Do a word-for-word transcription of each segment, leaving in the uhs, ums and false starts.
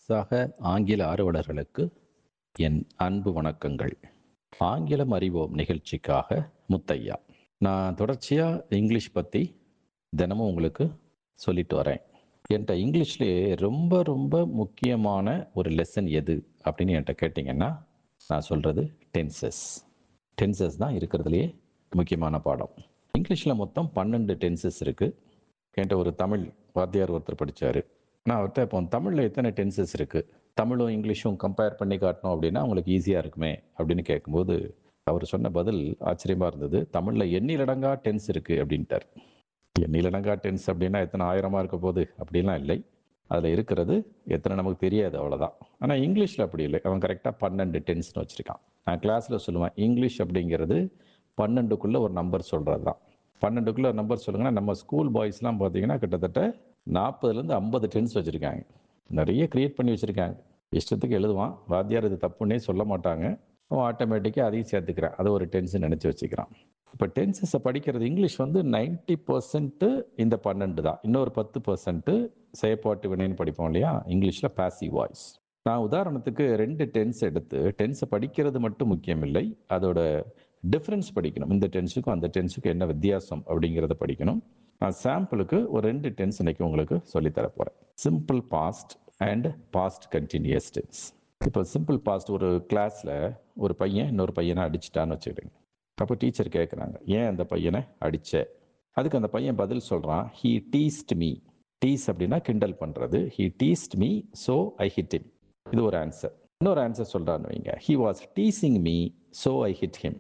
சக ஆங்கில ஆர்வலர்களுக்கு என் அன்பு வணக்கங்கள். ஆங்கிலம் அறிவோம் நிகழ்ச்சிக்காக முத்தையா. நான் தொடர்ச்சியாக இங்கிலீஷ் பற்றி தினமும் உங்களுக்கு சொல்லிட்டு வரேன். என்கிட்ட இங்கிலீஷ்லேயே ரொம்ப ரொம்ப முக்கியமான ஒரு லெசன் எது அப்படின்னு என்கிட்ட கேட்டிங்கன்னா, நான் சொல்கிறது டென்சஸ். டென்சஸ் தான் இருக்கிறதுலையே முக்கியமான பாடம். இங்கிலீஷில் மொத்தம் பன்னெண்டு டென்சஸ் இருக்குது. என்கிட்ட ஒரு தமிழ் வாத்தியார் ஒருத்தர் படித்தார். நான் அவர்கிட்ட இப்போ தமிழில் எத்தனை டென்சஸ் இருக்குது, தமிழும் இங்கிலீஷும் கம்பேர் பண்ணி காட்டணும் அப்படின்னா உங்களுக்கு ஈஸியாக இருக்குமே அப்படின்னு கேட்கும்போது அவர் சொன்ன பதில் ஆச்சரியமாக இருந்தது. தமிழில் எண்ணிலடங்கா டென்ஸ் இருக்குது அப்படின்ட்டார். எண்ணிலடங்கா டென்ஸ் அப்படின்னா எத்தனை ஆயிரமாக இருக்க போகுது அப்படின்லாம் இல்லை. அதில் இருக்கிறது எத்தனை நமக்கு தெரியாது, அவ்வளோதான். ஆனால் இங்கிலீஷில் அப்படி இல்லை. அவன் கரெக்டாக பன்னெண்டு டென்ஸ்னு வச்சுருக்கான். நான் கிளாஸில் சொல்லுவேன், இங்கிலீஷ் அப்படிங்கிறது பன்னெண்டுக்குள்ளே ஒரு நம்பர் சொல்கிறது தான். பன்னெண்டுக்குள்ளே ஒரு நம்பர் சொல்லுங்கன்னா, நம்ம ஸ்கூல் பாய்ஸ்லாம் பார்த்தீங்கன்னா கிட்டத்தட்ட நாற்பதுலேருந்து ஐம்பது டென்ஸ் வச்சுருக்காங்க. நிறைய க்ரியேட் பண்ணி வச்சுருக்காங்க. இஷ்டத்துக்கு எழுதுவான். வாத்தியார் இது தப்புன்னே சொல்ல மாட்டாங்க. அவன் ஆட்டோமேட்டிக்காக அதையும் சேர்த்துக்கிறான். அதை ஒரு டென்ஸ் நினச்சி வச்சுக்கிறான். இப்போ டென்சஸை படிக்கிறது இங்கிலீஷ் வந்து நைன்டி பர்சன்ட்டு இந்த பன்னெண்டு தான். இன்னொரு பத்து பர்சன்ட்டு செயற்பாட்டு வினைன்னு படிப்போம் இல்லையா, இங்கிலீஷில் பாசிவ் வாய்ஸ். நான் உதாரணத்துக்கு ரெண்டு டென்ஸ் எடுத்து, டென்ஸை படிக்கிறது மட்டும் முக்கியம் இல்லை, அதோட டிஃப்ரென்ஸ் படிக்கணும். இந்த டென்ஸுக்கும் அந்த டென்ஸுக்கும் என்ன வித்தியாசம் அப்படிங்கிறத படிக்கணும். நான் சாம்பிளுக்கு ஒரு ரெண்டு டென்ஸ் இன்னைக்கு உங்களுக்கு சொல்லித்தர போகிறேன். Simple past and past continuous tense. இப்போ சிம்பிள் பாஸ்ட், ஒரு கிளாஸில் ஒரு பையன் இன்னொரு பையனை அடிச்சிட்டான்னு வச்சுக்கிடுங்க. அப்போ டீச்சர் கேட்குறாங்க, ஏன் அந்த பையனை அடிச்ச? அதுக்கு அந்த பையன் பதில் சொல்கிறான், ஹீ டீஸ்ட் மீ. டீஸ் அப்படின்னா கிண்டல் பண்ணுறது. He டீஸ்ட் me so I hit him. இது ஒரு ஆன்சர். இன்னொரு ஆன்சர் சொல்கிறான்னு வைங்க, he was teasing me so I hit him.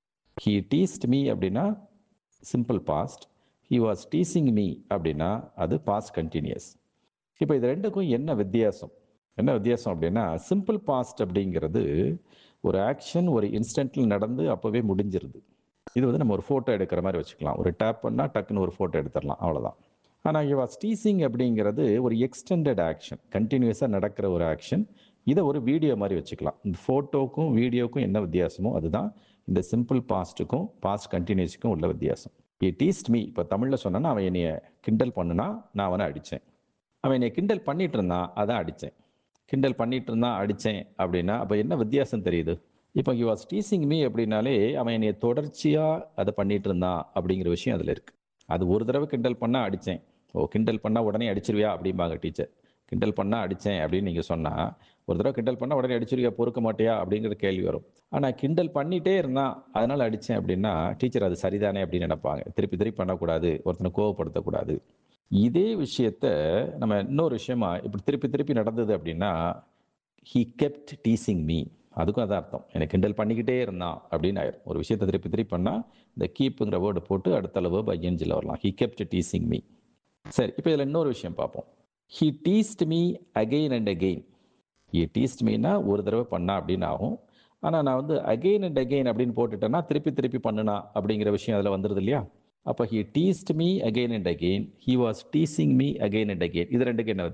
He டீஸ்ட் me அப்படின்னா simple past, he was teasing me அப்படின்னா அது பாஸ்ட் கண்டினியூஸ். இப்போ இது ரெண்டுக்கும் என்ன வித்தியாசம்? என்ன வித்தியாசம் அப்படின்னா, சிம்பிள் பாஸ்ட் அப்படிங்கிறது ஒரு ஆக்ஷன் ஒரு இன்ஸ்டன்ட்ல நடந்து அப்போவே முடிஞ்சிருது. இது வந்து நம்ம ஒரு ஃபோட்டோ எடுக்கிற மாதிரி வச்சுக்கலாம். ஒரு டேப் பண்ணால் டக்குன்னு ஒரு ஃபோட்டோ எடுத்துடலாம், அவ்வளோதான். ஆனால் ஹி வாஸ் டீசிங் அப்படிங்கிறது ஒரு எக்ஸ்டெண்டட் ஆக்ஷன், கண்டினியூஸாக நடக்கிற ஒரு ஆக்ஷன். இதை ஒரு வீடியோ மாதிரி வச்சுக்கலாம். இந்த ஃபோட்டோக்கும் வீடியோக்கும் என்ன வித்தியாசமோ அதுதான் இந்த சிம்பிள் பாஸ்ட்டுக்கும் பாஸ்ட் கண்டினியூஸுக்கும் உள்ள வித்தியாசம். ஹி டீஸ்ட் மீ, இப்போ தமிழில் சொன்னா, அவன் என்னைய கிண்டல் பண்ணுனா நான் அவனை அடித்தேன். அவன் என்னை கிண்டல் பண்ணிட்டு இருந்தான், அதான் அடித்தேன். கிண்டல் பண்ணிட்டு இருந்தான் அடித்தேன் அப்படின்னா அப்போ என்ன வித்தியாசம் தெரியுது? இப்போ ஹி வாஸ் டீசிங் மீ அப்படின்னாலே அவன் என்னை தொடர்ச்சியாக அதை பண்ணிட்டு இருந்தான் அப்படிங்கிற விஷயம் அதில் இருக்குது. அது ஒரு தடவை கிண்டல் பண்ணால் அடித்தேன். ஓ, கிண்டல் பண்ணால் உடனே அடிச்சிருவியா அப்படிம்பாங்க டீச்சர். கிண்டல் பண்ணால் அடித்தேன் அப்படின்னு நீங்கள் சொன்னால், ஒரு தடவை கிண்டல் பண்ணால் உடனே அடிச்சிருவியா, பொறுக்க மாட்டியா அப்படிங்கிற கேள்வி வரும். ஆனால் கிண்டல் பண்ணிகிட்டே இருந்தான் அதனால் அடித்தேன் அப்படின்னா டீச்சர் அது சரிதானே அப்படின்னு நினைப்பாங்க. திருப்பி திருப்பி பண்ணக்கூடாது, ஒருத்தனை கோவப்படுத்தக்கூடாது. இதே விஷயத்த நம்ம இன்னொரு விஷயமா இப்படி திருப்பி திருப்பி நடந்தது அப்படின்னா, ஹீ கெப்ட் டீசிங் மீ, அதுக்கும் அதான் அர்த்தம். எனக்கு கிண்டல் பண்ணிக்கிட்டே இருந்தான் அப்படின்னு ஆயிரும். ஒரு விஷயத்தை திருப்பி திருப்பி பண்ணால் இந்த கீப்புங்கிற வேர்டு போட்டு அடுத்த அளவு பையஞ்சில் வரலாம். He kept teasing me. சரி, இப்போ இதில் இன்னொரு விஷயம் பார்ப்போம். He டீஸ்ட் me again and again. He டீஸ்ட் Meena ஒரு தடவை பண்ணா அப்படின்னு ஆகும். ஆனால் நான் வந்து அகெயின் அண்ட் அகெயின் அப்படின்னு போட்டுட்டேன்னா திருப்பி திருப்பி பண்ணுனா அப்படிங்கிற விஷயம் அதில் வந்துடுது இல்லையா? அப்போ he டீஸ்ட் me again and again, he was teasing me again and again. இது ரெண்டுக்கு என்ன